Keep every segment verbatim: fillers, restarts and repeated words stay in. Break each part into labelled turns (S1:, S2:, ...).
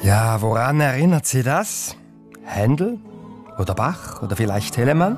S1: Ja, woran erinnert Sie das? Händel oder Bach oder vielleicht Telemann?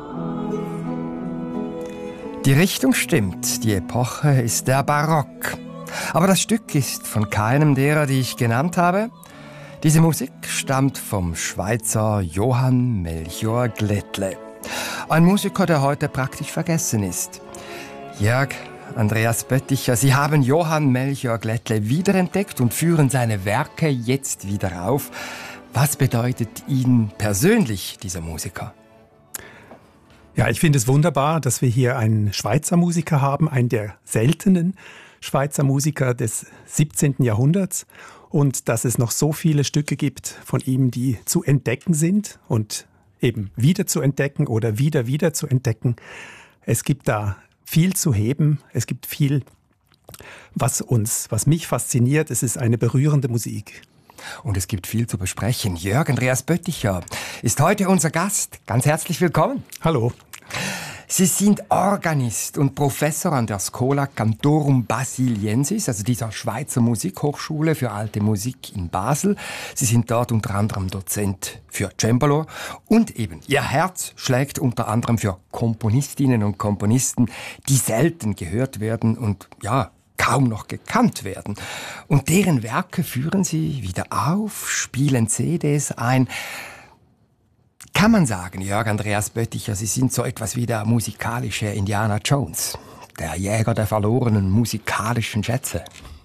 S1: Die Richtung stimmt, die Epoche ist der Barock. Aber das Stück ist von keinem derer, die ich genannt habe. Diese Musik stammt vom Schweizer Johann Melchior Glättle. Ein Musiker, der heute praktisch vergessen ist. Jörg, Andreas Bötticher, Sie haben Johann Melchior Glättle wiederentdeckt und führen seine Werke jetzt wieder auf. Was bedeutet Ihnen persönlich dieser Musiker?
S2: Ja, ich finde es wunderbar, dass wir hier einen Schweizer Musiker haben, einen der seltenen Schweizer Musiker des siebzehnten Jahrhunderts, und dass es noch so viele Stücke gibt von ihm, die zu entdecken sind und eben wieder zu entdecken oder wieder wieder zu entdecken. Es gibt da viel zu heben, es gibt viel, was uns, was mich fasziniert. Es ist eine berührende Musik.
S1: Und es gibt viel zu besprechen. Jörg Andreas Bötticher ist heute unser Gast. Ganz herzlich willkommen.
S2: Hallo.
S1: Sie sind Organist und Professor an der Schola Cantorum Basiliensis, also dieser Schweizer Musikhochschule für alte Musik in Basel. Sie sind dort unter anderem Dozent für Cembalo und eben Ihr Herz schlägt unter anderem für Komponistinnen und Komponisten, die selten gehört werden und ja, kaum noch gekannt werden. Und deren Werke führen Sie wieder auf, spielen C Ds ein. Kann man sagen, Jörg Andreas Bötticher, Sie sind so etwas wie der musikalische Indiana Jones, der Jäger der verlorenen musikalischen Schätze.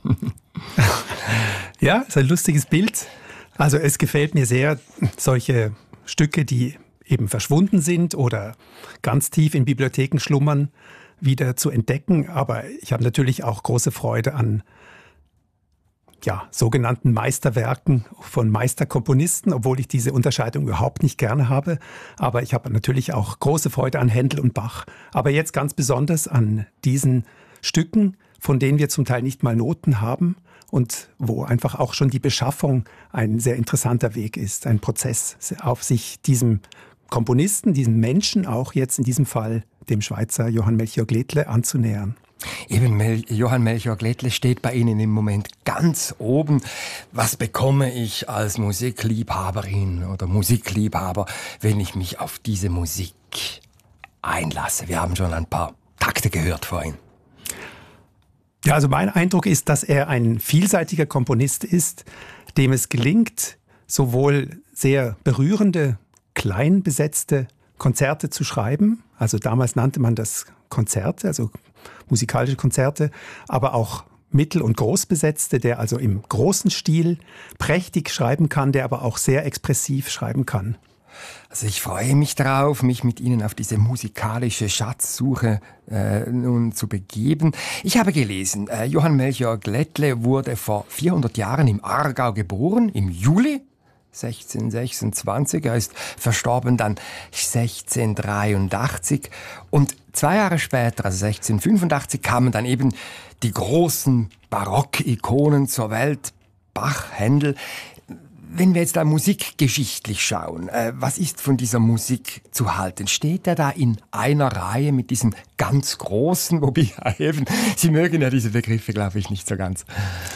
S2: Ja, ist ein lustiges Bild. Also es gefällt mir sehr, solche Stücke, die eben verschwunden sind oder ganz tief in Bibliotheken schlummern, wieder zu entdecken. Aber ich habe natürlich auch große Freude an ja, sogenannten Meisterwerken von Meisterkomponisten, obwohl ich diese Unterscheidung überhaupt nicht gerne habe. Aber ich habe natürlich auch große Freude an Händel und Bach. Aber jetzt ganz besonders an diesen Stücken, von denen wir zum Teil nicht mal Noten haben und wo einfach auch schon die Beschaffung ein sehr interessanter Weg ist, ein Prozess, auf sich diesem Komponisten, diesem Menschen, auch jetzt in diesem Fall dem Schweizer Johann Melchior Glättle, anzunähern.
S1: Eben, Mel- Johann Melchior Glättle steht bei Ihnen im Moment ganz oben. Was bekomme ich als Musikliebhaberin oder Musikliebhaber, wenn ich mich auf diese Musik einlasse? Wir haben schon ein paar Takte gehört vorhin.
S2: Ja, also mein Eindruck ist, dass er ein vielseitiger Komponist ist, dem es gelingt, sowohl sehr berührende, klein besetzte Konzerte zu schreiben. Also damals nannte man das Konzerte, also musikalische Konzerte, aber auch mittel- und großbesetzte, der also im großen Stil prächtig schreiben kann, der aber auch sehr expressiv schreiben kann.
S1: Also ich freue mich darauf, mich mit Ihnen auf diese musikalische Schatzsuche äh, nun zu begeben. Ich habe gelesen, äh, Johann Melchior Glättle wurde vor vierhundert Jahren im Aargau geboren, im Juli sechzehnhundertsechsundzwanzig. Er ist verstorben dann sechzehnhundertdreiundachtzig. Und zwei Jahre später, also sechzehnhundertfünfundachtzig, kamen dann eben die großen Barock-Ikonen zur Welt, Bach, Händel. Wenn wir jetzt da musikgeschichtlich schauen, äh, was ist von dieser Musik zu halten? Steht er da in einer Reihe mit diesen ganz Großen? Wobei, eben, Sie mögen ja diese Begriffe, glaube ich, nicht so ganz.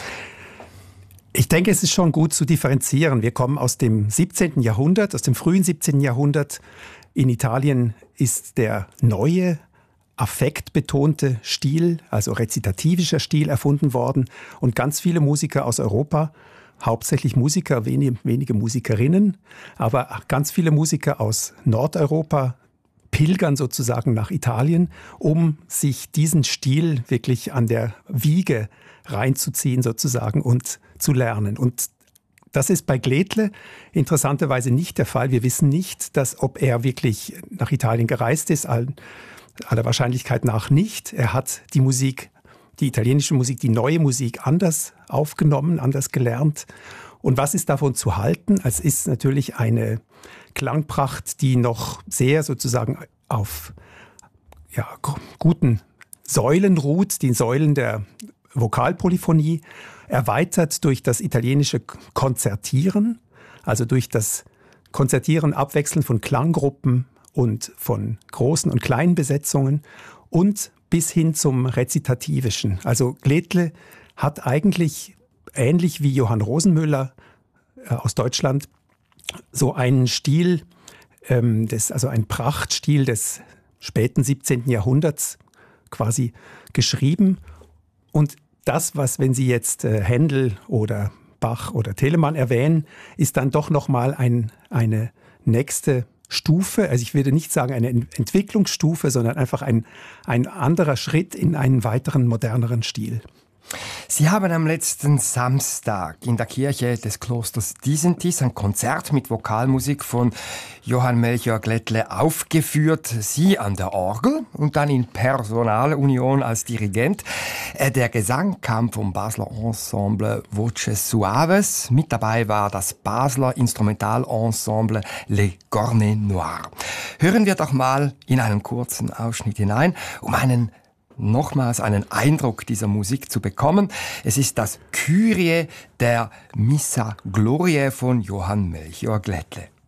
S2: Ich denke, es ist schon gut zu differenzieren. Wir kommen aus dem siebzehnten Jahrhundert, aus dem frühen siebzehnten Jahrhundert. In Italien ist der neue, affektbetonte Stil, also rezitativischer Stil, erfunden worden. Und ganz viele Musiker aus Europa, hauptsächlich Musiker, wenige, wenige Musikerinnen, aber ganz viele Musiker aus Nordeuropa pilgern sozusagen nach Italien, um sich diesen Stil wirklich an der Wiege reinzuziehen sozusagen und zu lernen. Und das ist bei Glättle interessanterweise nicht der Fall. Wir wissen nicht, dass, ob er wirklich nach Italien gereist ist, all, aller Wahrscheinlichkeit nach nicht. Er hat die Musik, die italienische Musik, die neue Musik anders aufgenommen, anders gelernt. Und was ist davon zu halten? Es ist natürlich eine Klangpracht, die noch sehr sozusagen auf ja, guten Säulen ruht, die Säulen der Vokalpolyphonie, erweitert durch das italienische Konzertieren, also durch das Konzertieren, Abwechseln von Klanggruppen und von großen und kleinen Besetzungen und bis hin zum Rezitativischen. Also Glättle hat eigentlich, ähnlich wie Johann Rosenmüller, äh, aus Deutschland so einen Stil, ähm, des, also ein Prachtstil des späten siebzehnten. Jahrhunderts quasi geschrieben. Und das, was, wenn Sie jetzt äh, Händel oder Bach oder Telemann erwähnen, ist dann doch nochmal ein, eine nächste Stufe. Also ich würde nicht sagen eine Entwicklungsstufe, sondern einfach ein, ein anderer Schritt in einen weiteren, moderneren Stil.
S1: Sie haben am letzten Samstag in der Kirche des Klosters Disentis ein Konzert mit Vokalmusik von Johann Melchior Glättle aufgeführt. Sie an der Orgel und dann in Personalunion als Dirigent. Der Gesang kam vom Basler Ensemble Voces Suaves. Mit dabei war das Basler Instrumentalensemble Les Cornets Noirs. Hören wir doch mal in einen kurzen Ausschnitt hinein, um einen nochmals einen Eindruck dieser Musik zu bekommen. Es ist das Kyrie der Missa Gloriae von Johann Melchior Glättle.